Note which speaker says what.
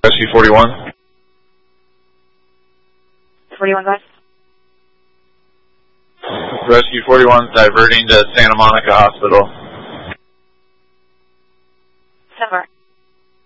Speaker 1: Rescue 41.
Speaker 2: 41, guys.
Speaker 1: Rescue 41 diverting to Santa Monica Hospital.